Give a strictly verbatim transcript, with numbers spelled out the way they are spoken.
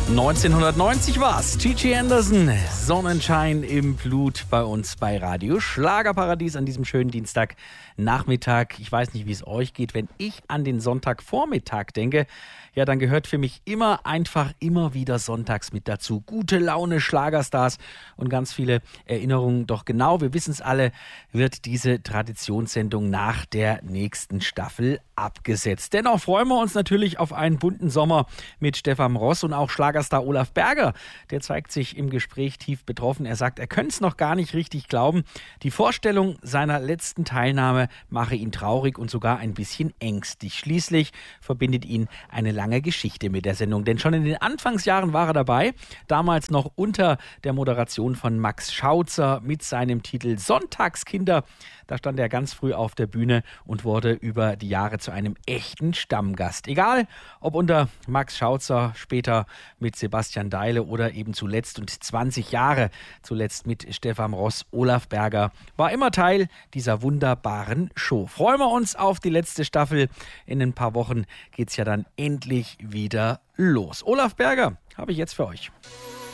neunzehnhundertneunzig war's. Gigi Anderson, Sonnenschein im Blut bei uns bei Radio Schlagerparadies an diesem schönen Dienstagnachmittag. Ich weiß nicht, wie es euch geht. Wenn ich an den Sonntagvormittag denke, ja, dann gehört für mich immer einfach immer wieder sonntags mit dazu. Gute Laune, Schlagerstars und ganz viele Erinnerungen. Doch genau, wir wissen es alle, wird diese Traditionssendung nach der nächsten Staffel abgesetzt. Dennoch freuen wir uns natürlich auf einen bunten Sommer mit Stefan Ross und auch Schlagerstar Olaf Berger. Der zeigt sich im Gespräch tief betroffen. Er sagt, er könnte es noch gar nicht richtig glauben. Die Vorstellung seiner letzten Teilnahme mache ihn traurig und sogar ein bisschen ängstlich. Schließlich verbindet ihn eine lange Geschichte mit der Sendung. Denn schon in den Anfangsjahren war er dabei. Damals noch unter der Moderation von Max Schautzer mit seinem Titel Sonntagskinder. Da stand er ganz früh auf der Bühne und wurde über die Jahre zu einem echten Stammgast. Egal, ob unter Max Schautzer, später mit Sebastian Deile oder eben zuletzt und zwanzig Jahre zuletzt mit Stefan Ross, Olaf Berger war immer Teil dieser wunderbaren Show. Freuen wir uns auf die letzte Staffel. In ein paar Wochen geht's ja dann endlich wieder los. Olaf Berger habe ich jetzt für euch.